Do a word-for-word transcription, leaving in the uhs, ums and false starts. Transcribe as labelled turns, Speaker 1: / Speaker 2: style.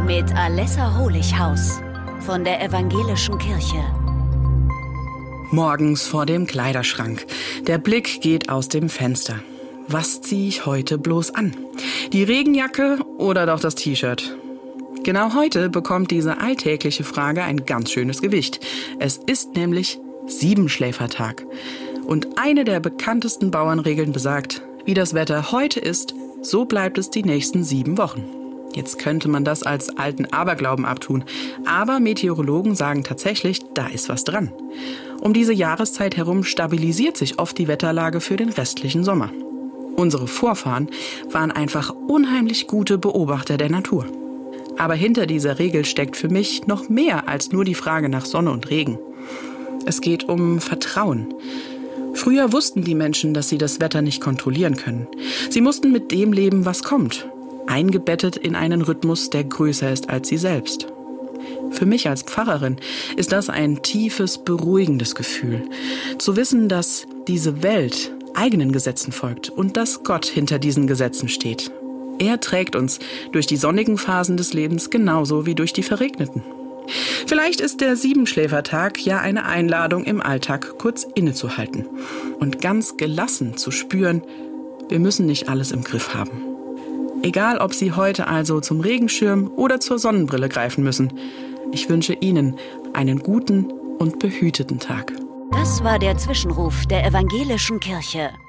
Speaker 1: mit Alessa Holichhaus von der Evangelischen Kirche.
Speaker 2: Morgens vor dem Kleiderschrank. Der Blick geht aus dem Fenster. Was ziehe ich heute bloß an? Die Regenjacke oder doch das T-Shirt? Genau heute bekommt diese alltägliche Frage ein ganz schönes Gewicht. Es ist nämlich Siebenschläfertag. Und eine der bekanntesten Bauernregeln besagt, wie das Wetter heute ist, so bleibt es die nächsten sieben Wochen. Jetzt könnte man das als alten Aberglauben abtun. Aber Meteorologen sagen tatsächlich, da ist was dran. Um diese Jahreszeit herum stabilisiert sich oft die Wetterlage für den restlichen Sommer. Unsere Vorfahren waren einfach unheimlich gute Beobachter der Natur. Aber hinter dieser Regel steckt für mich noch mehr als nur die Frage nach Sonne und Regen. Es geht um Vertrauen. Früher wussten die Menschen, dass sie das Wetter nicht kontrollieren können. Sie mussten mit dem leben, was kommt, eingebettet in einen Rhythmus, der größer ist als sie selbst. Für mich als Pfarrerin ist das ein tiefes, beruhigendes Gefühl. Zu wissen, dass diese Welt eigenen Gesetzen folgt und dass Gott hinter diesen Gesetzen steht. Er trägt uns durch die sonnigen Phasen des Lebens genauso wie durch die verregneten. Vielleicht ist der Siebenschläfertag ja eine Einladung, im Alltag kurz innezuhalten und ganz gelassen zu spüren, wir müssen nicht alles im Griff haben. Egal, ob Sie heute also zum Regenschirm oder zur Sonnenbrille greifen müssen, ich wünsche Ihnen einen guten und behüteten Tag.
Speaker 1: Das war der Zwischenruf der Evangelischen Kirche.